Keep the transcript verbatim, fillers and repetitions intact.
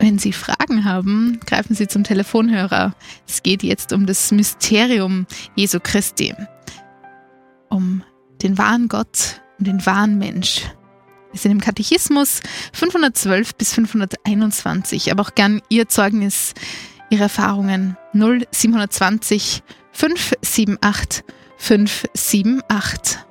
Wenn Sie Fragen haben, greifen Sie zum Telefonhörer. Es geht jetzt um das Mysterium Jesu Christi, um den wahren Gott und den wahren Mensch. Wir sind im Katechismus fünfhundertzwölf bis fünfhunderteinundzwanzig, aber auch gern Ihr Zeugnis, Ihre Erfahrungen null sieben zwei null fünf sieben acht fünf sieben acht.